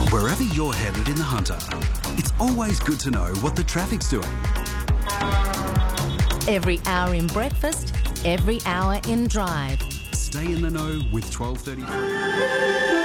Wherever you're headed in the Hunter, it's always good to know what the traffic's doing. Every hour in breakfast, every hour in drive. Stay in the know with 12:33.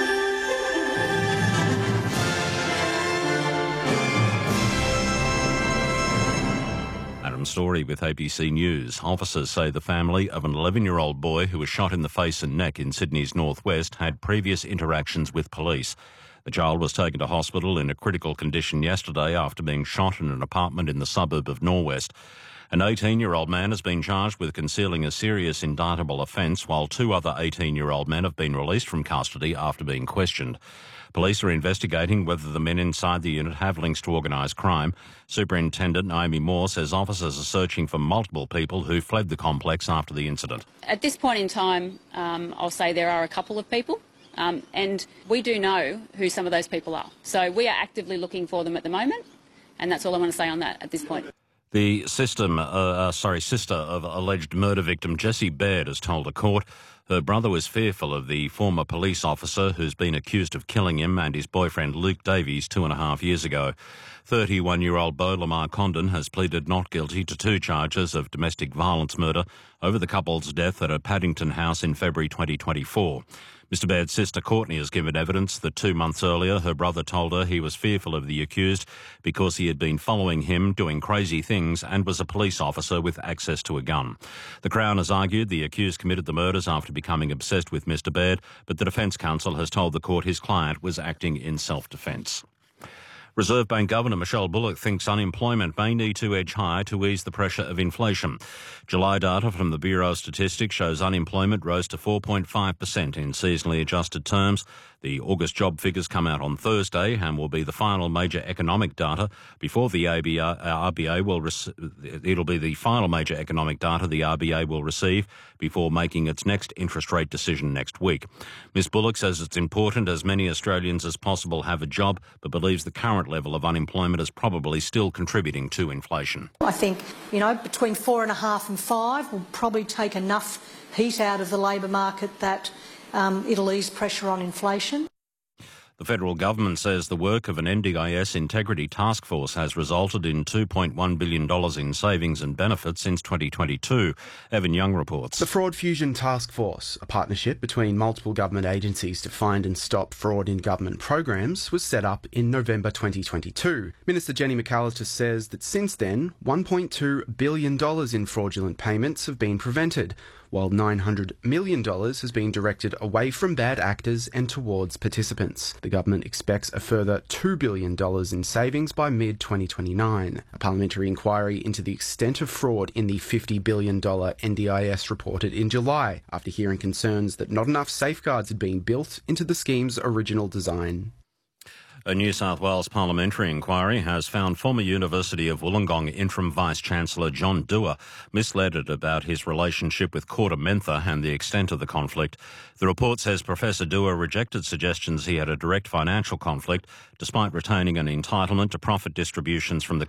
Adam Story with ABC News. Officers say the family of an 11-year-old boy who was shot in the face and neck in Sydney's northwest had previous interactions with police. The child was taken to hospital in a critical condition yesterday after being shot in an apartment in the suburb of Norwest. An 18-year-old man has been charged with concealing a serious indictable offence, while two other 18-year-old men have been released from custody after being questioned. Police are investigating whether the men inside the unit have links to organised crime. Superintendent Naomi Moore says officers are searching for multiple people who fled the complex after the incident. At this point in time, I'll say there are a couple of people, and we do know who some of those people are. So we are actively looking for them at the moment, and that's all I want to say on that at this point. The sister of alleged murder victim Jessie Baird has told a court her brother was fearful of the former police officer who's been accused of killing him and his boyfriend Luke Davies 2.5 years ago. 31-year-old Beau Lamar Condon has pleaded not guilty to 2 charges of domestic violence murder over the couple's death at a Paddington house in February 2024. Mr Baird's sister Courtney has given evidence that 2 months earlier her brother told her he was fearful of the accused because he had been following him, doing crazy things, and was a police officer with access to a gun. The Crown has argued the accused committed the murders after becoming obsessed with Mr Baird, but the Defence Counsel has told the court his client was acting in self-defence. Reserve Bank Governor Michelle Bullock thinks unemployment may need to edge higher to ease the pressure of inflation. July data from the Bureau of Statistics shows unemployment rose to 4.5% in seasonally adjusted terms. The August job figures come out on Thursday and will be the final major economic data before the RBA will it'll be the final major economic data the RBA will receive before making its next interest rate decision next week. Ms Bullock says it's important as many Australians as possible have a job, but believes the current level of unemployment is probably still contributing to inflation. I think, between 4.5 and 5 will probably take enough heat out of the labour market that it'll ease pressure on inflation. The federal government says the work of an NDIS integrity task force has resulted in $2.1 billion in savings and benefits since 2022. Evan Young reports. The Fraud Fusion Task Force, a partnership between multiple government agencies to find and stop fraud in government programs, was set up in November 2022. Minister Jenny McAllister says that since then, $1.2 billion in fraudulent payments have been prevented, while $900 million has been directed away from bad actors and towards participants. The government expects a further $2 billion in savings by mid-2029. A parliamentary inquiry into the extent of fraud in the $50 billion NDIS reported in July, after hearing concerns that not enough safeguards had been built into the scheme's original design. A New South Wales parliamentary inquiry has found former University of Wollongong interim Vice-Chancellor John Dewar misled about his relationship with KordaMentha and the extent of the conflict. The report says Professor Dewar rejected suggestions he had a direct financial conflict, despite retaining an entitlement to profit distributions from the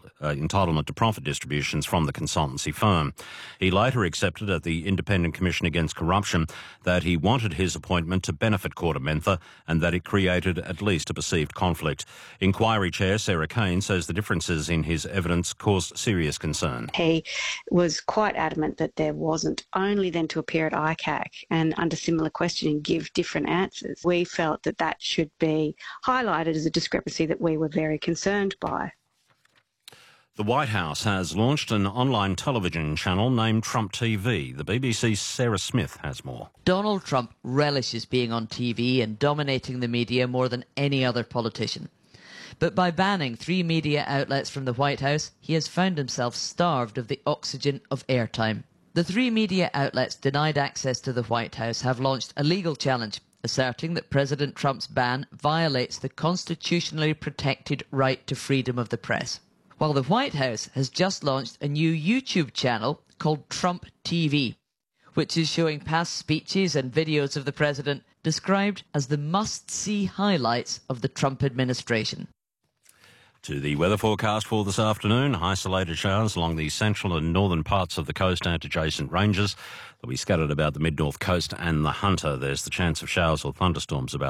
consultancy firm. He later accepted at the Independent Commission Against Corruption that he wanted his appointment to benefit KordaMentha and that it created at least a perceived conflict. Inquiry Chair Sarah Kane says the differences in his evidence caused serious concern. He was quite adamant that there wasn't, only then to appear at ICAC and under similar questioning give different answers. We felt that that should be highlighted as a discrepancy that we were very concerned by. The White House has launched an online television channel named Trump TV. The BBC's Sarah Smith has more. Donald Trump relishes being on TV and dominating the media more than any other politician. But by banning 3 media outlets from the White House, he has found himself starved of the oxygen of airtime. The 3 media outlets denied access to the White House have launched a legal challenge, asserting that President Trump's ban violates the constitutionally protected right to freedom of the press. While the White House has just launched a new YouTube channel called Trump TV, which is showing past speeches and videos of the president described as the must-see highlights of the Trump administration. To the weather forecast for this afternoon, isolated showers along the central and northern parts of the coast and adjacent ranges. They'll be scattered about the mid-north coast and the Hunter. There's the chance of showers or thunderstorms about